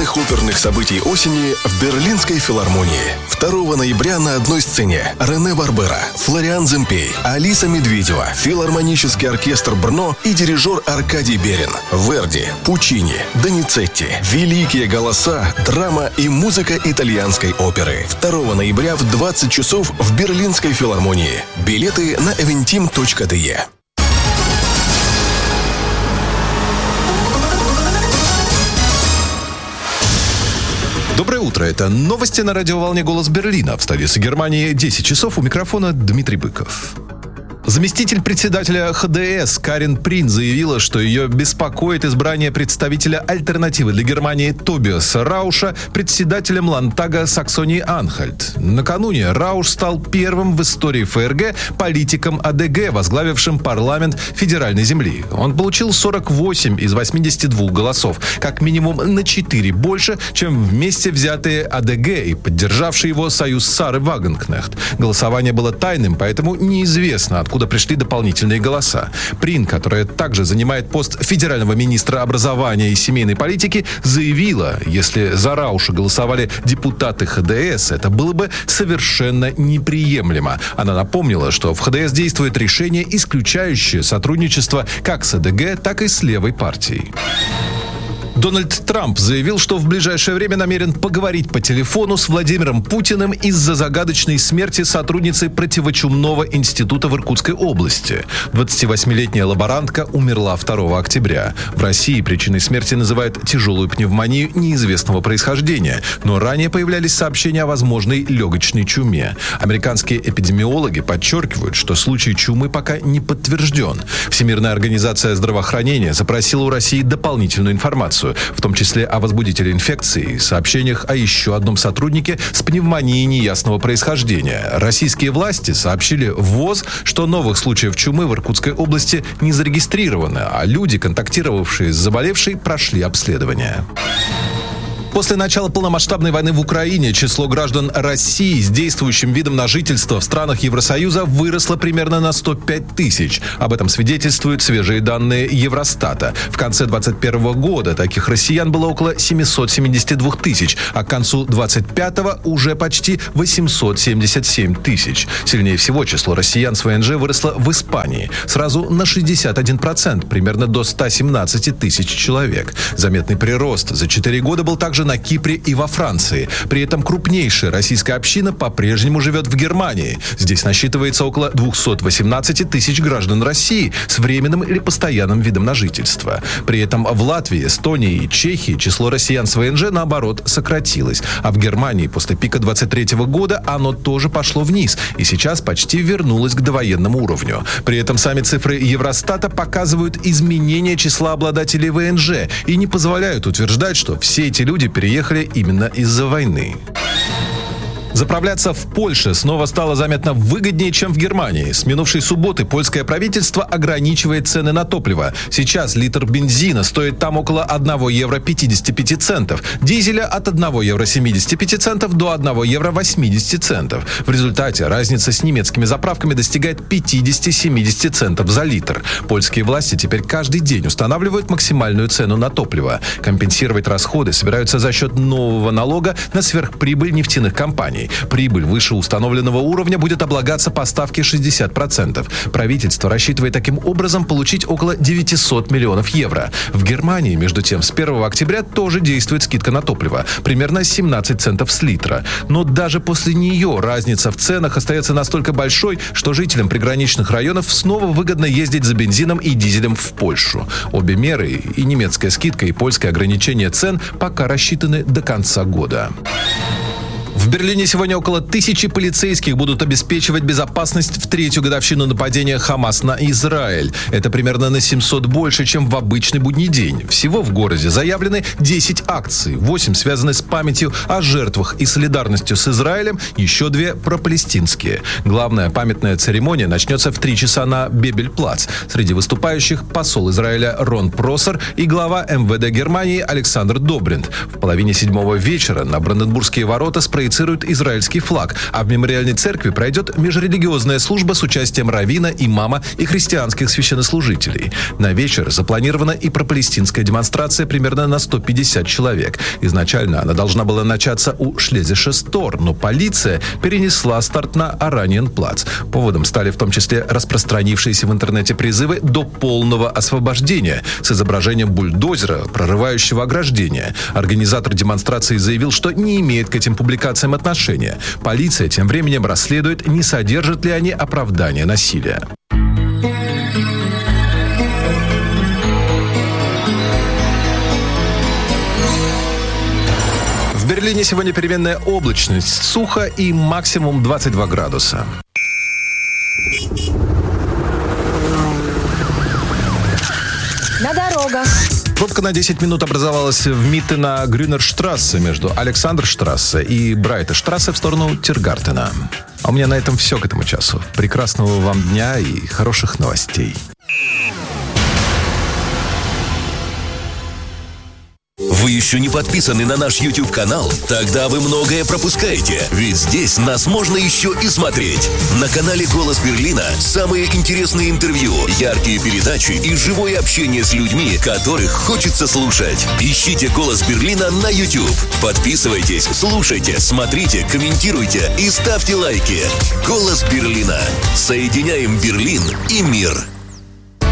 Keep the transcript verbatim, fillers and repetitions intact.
главных оперных событий осени в Берлинской филармонии. второго ноября на одной сцене Рене Барбера, Флориан Земпей, Алиса Медведева, филармонический оркестр Брно и дирижер Аркадий Берин. Верди, Пучини, Доницетти, великие голоса, драма и музыка итальянской оперы. второго ноября в двадцать часов в Берлинской филармонии. Билеты на эвентим точка де. Доброе утро. Это новости на радиоволне «Голос Берлина». В столице Германии десять часов. У микрофона Дмитрий Быков. Заместитель председателя ха дэ эс Карен Прин заявила, что ее беспокоит избрание представителя альтернативы для Германии Тобиаса Рауша председателем Ландтага Саксонии-Анхальт. Накануне Рауш стал первым в истории эф эр гэ политиком а дэ гэ, возглавившим парламент федеральной земли. Он получил сорок восемь из восьмидесяти двух голосов, как минимум на четыре больше, чем вместе взятые а дэ гэ и поддержавший его союз Сары Вагенкнехт. Голосование было тайным, поэтому неизвестно, откуда откуда пришли дополнительные голоса. Прин, которая также занимает пост федерального министра образования и семейной политики, заявила, если за Рауша голосовали депутаты ха дэ эс, это было бы совершенно неприемлемо. Она напомнила, что в ха дэ эс действует решение, исключающее сотрудничество как с а дэ гэ, так и с левой партией. Дональд Трамп заявил, что в ближайшее время намерен поговорить по телефону с Владимиром Путиным из-за загадочной смерти сотрудницы противочумного института в Иркутской области. двадцативосьмилетняя лаборантка умерла второго октября. В России причиной смерти называют тяжелую пневмонию неизвестного происхождения, но ранее появлялись сообщения о возможной легочной чуме. Американские эпидемиологи подчеркивают, что случай чумы пока не подтвержден. Всемирная организация здравоохранения запросила у России дополнительную информацию, в том числе о возбудителе инфекции и сообщениях о еще одном сотруднике с пневмонией неясного происхождения. Российские власти сообщили в ВОЗ, что новых случаев чумы в Иркутской области не зарегистрировано, а люди, контактировавшие с заболевшей, прошли обследование. После начала полномасштабной войны в Украине число граждан России с действующим видом на жительство в странах Евросоюза выросло примерно на сто пять тысяч. Об этом свидетельствуют свежие данные Евростата. В конце двадцать первого года таких россиян было около семьсот семьдесят два тысяч, а к концу двадцать пятого уже почти восемьсот семьдесят семь тысяч. Сильнее всего число россиян с вэ эн жэ выросло в Испании. Сразу на шестьдесят один процент, примерно до ста семнадцати тысяч человек. Заметный прирост за четыре года был также на Кипре и во Франции. При этом крупнейшая российская община по-прежнему живет в Германии. Здесь насчитывается около двухсот восемнадцати тысяч граждан России с временным или постоянным видом на жительство. При этом в Латвии, Эстонии и Чехии число россиян с вэ эн жэ, наоборот, сократилось. А в Германии после пика двадцать третьего года оно тоже пошло вниз и сейчас почти вернулось к довоенному уровню. При этом сами цифры Евростата показывают изменение числа обладателей вэ эн жэ и не позволяют утверждать, что все эти люди переехали именно из-за войны. Заправляться в Польше снова стало заметно выгоднее, чем в Германии. С минувшей субботы польское правительство ограничивает цены на топливо. Сейчас литр бензина стоит там около одного евро пятидесяти пяти центов, дизеля от одного евро семидесяти пяти центов до одного евро восьмидесяти центов. В результате разница с немецкими заправками достигает пятидесяти-семидесяти центов за литр. Польские власти теперь каждый день устанавливают максимальную цену на топливо. Компенсировать расходы собираются за счет нового налога на сверхприбыль нефтяных компаний. Прибыль выше установленного уровня будет облагаться по ставке шестьдесят процентов. Правительство рассчитывает таким образом получить около девятисот миллионов евро. В Германии, между тем, с первого октября тоже действует скидка на топливо. Примерно семнадцать центов с литра. Но даже после нее разница в ценах остается настолько большой, что жителям приграничных районов снова выгодно ездить за бензином и дизелем в Польшу. Обе меры, и немецкая скидка, и польское ограничение цен, пока рассчитаны до конца года. В Берлине сегодня около тысячи полицейских будут обеспечивать безопасность в третью годовщину нападения Хамас на Израиль. Это примерно на семьсот больше, чем в обычный будний день. Всего в городе заявлены десять акций. восемь связаны с памятью о жертвах и солидарностью с Израилем, еще две пропалестинские. Главная памятная церемония начнется в три часа на Бебель-плац. Среди выступающих посол Израиля Рон Просер и глава эм вэ дэ Германии Александр Добринт. В половине седьмого вечера на Бранденбургские ворота спроецированы проецируют израильский флаг, а в мемориальной церкви пройдет межрелигиозная служба с участием раввина, имама и христианских священнослужителей. На вечер запланирована и пропалестинская демонстрация примерно на сто пятьдесят человек. Изначально она должна была начаться у Шлезише-Стор, но полиция перенесла старт на Ораниенплац. Поводом стали в том числе распространившиеся в интернете призывы до полного освобождения с изображением бульдозера, прорывающего ограждение. Организатор демонстрации заявил, что не имеет к этим публикациям отношения. Полиция тем временем расследует, не содержат ли они оправдания насилия. В Берлине сегодня переменная облачность, сухо и максимум двадцать два градуса. На дорогах. Пробка на десять минут образовалась в Митте на Грюнерштрассе между Александрштрассе и Брайтештрассе в сторону Тиргартена. А у меня на этом все к этому часу. Прекрасного вам дня и хороших новостей. Вы еще не подписаны на наш YouTube-канал? Тогда вы многое пропускаете, ведь здесь нас можно еще и смотреть. На канале «Голос Берлина» самые интересные интервью, яркие передачи и живое общение с людьми, которых хочется слушать. Ищите «Голос Берлина» на YouTube. Подписывайтесь, слушайте, смотрите, комментируйте и ставьте лайки. «Голос Берлина». Соединяем Берлин и мир.